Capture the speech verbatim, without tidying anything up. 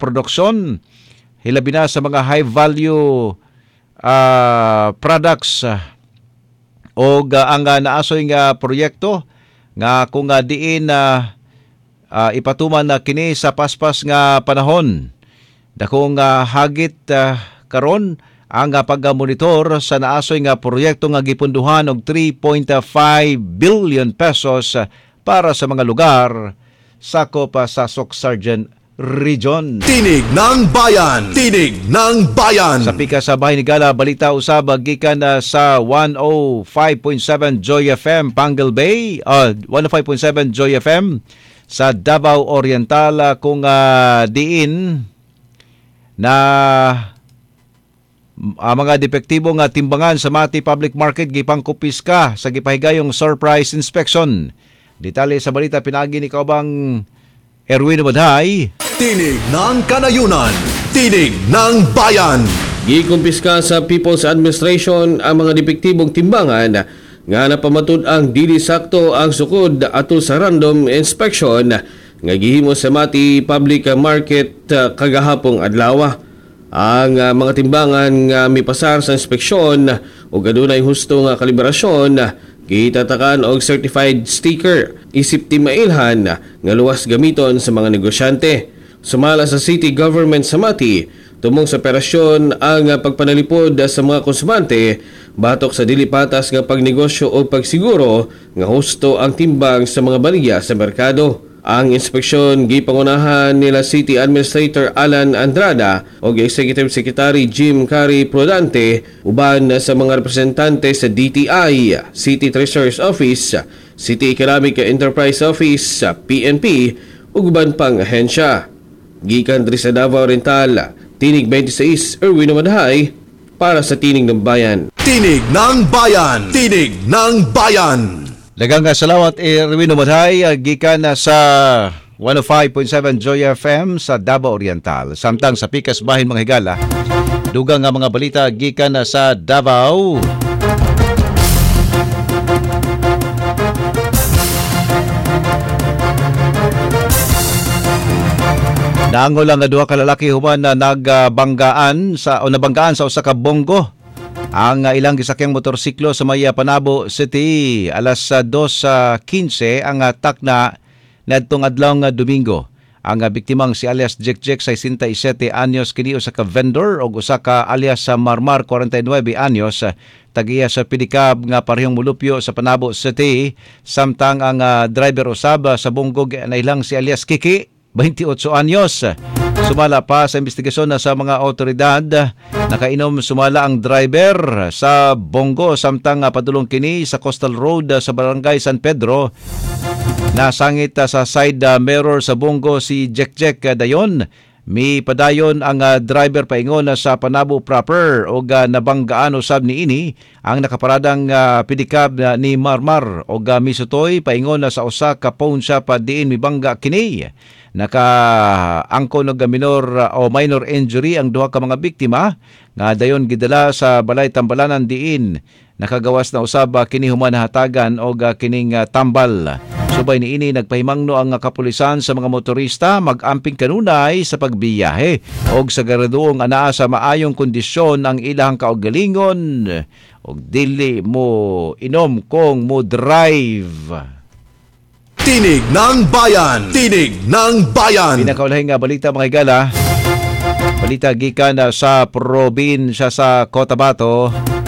produksyon, hilabi na sa mga high value uh, products uh, o uh, ang uh, naasoy nga proyekto nga kung uh, diin uh, uh, ipatuman na kini sa paspas nga panahon. Dakong uh, hagit uh, karon ang uh, pagmonitor sa naasoy nga proyekto nga gipunduhan og three point five billion pesos uh, para sa mga lugar sakop uh, sa Soc-Sargent Region. Tinig ng Bayan! Tinig ng Bayan! Sa pika sa bahay ni Gala, balita usab gikan uh, sa one oh five point seven Joy F M Pangal Bay, uh, one oh five point seven Joy F M sa Davao Oriental uh, kung uh, diin na uh, mga depektibong uh, timbangan sa Mati Public Market gipangkupiska sa gipahigayong surprise inspection. Detalye sa balita pinagi ni kaubang Erwin Madhay. Tinig ng Kanayunan, Tinig ng Bayan. Gikumpiska sa People's Administration ang mga depektibong timbangan nga napamatud ang dili sakto ang sukod ato sa random inspection nga gihimo sa Mati Public Market uh, kagahapong adlaw. Ang uh, mga timbangan nga mipasar sa inspeksyon o adunay husto nga kalibrasyon kitatakan og certified sticker isip ti mailhan nga luwas gamiton sa mga negosyante. Sumala sa City Government sa Mati, tumong sa operasyon ang uh, pagpanalipod sa mga konsumante batok sa dili patas nga pagnegosyo o pagsiguro nga husto ang timbang sa mga baliya sa merkado. Ang inspeksyon gipangunahan nila City Administrator Alan Andrada o Executive Secretary Jim Carey Prodante uban sa mga representante sa D T I, City Treasurer's Office, City Economic Enterprise Office, P N P ug uban pang ahensya. Gikan diri sa Davao Oriental, Tinig twenty-six, Erwin Madhay para sa Tinig ng Bayan. Tinig ng Bayan! Tinig ng Bayan! Daghang salamat Erwin Madhay gikan sa one oh five point seven Joy F M sa Davao Oriental. Samtang sa pikas bahin mga higala, dugang nga mga balita gikan sa Davao. Naangol lang nga duha ka lalaki human na nagbanggaan sa o nabanggaan sa usa ka bonggo. Ang uh, ilang gisakyang motorsiklo sa Maya Panabo City alas uh, dos quince ang uh, takna nadtong adlaw nga Domingo. Ang uh, biktimang si alias Jek Jek sixty-seven anyos kini usa ka vendor ug usa ka alias sa Marmar forty-nine anyos uh, tagiya sa pedicab nga parehong mulupyo sa Panabo City. Samtang ang uh, driver usab uh, sa bunggo na ilang si alias Kiki twenty-eight anyos. Sumala pa sa investigasyon na sa mga otoridad, nakainom sumala ang driver sa bonggo samtang padulong kini sa Coastal Road sa Barangay San Pedro. Nasangit sa side mirror sa bonggo si Jek Jek dayon. Mi padayon ang driver paingon sa Panabo proper o nabanggaan usab ni ini ang nakaparadang uh, pedicab ni Marmar o misutoy paingon sa usa ka pawn shop diin mibangga kini. Naka-angko ng minor o minor injury ang duha ka mga biktima nga dayon gidala sa balay tambalanan diin nakagawas na usab kini human hatagan o kining uh, tambal. Subay ni ini nagpahimangno ang kapulisan sa mga motorista mag-amping kanunay sa pagbiyahe og sa garaduong anaa sa maayong kondisyon ang ilang kaugalingon og dili mo inom kung mo drive. Tinig ng Bayan! Tinig ng Bayan! Pinakaulahing nga balita mga higala. Balita gikan sa probinsya sa Cotabato.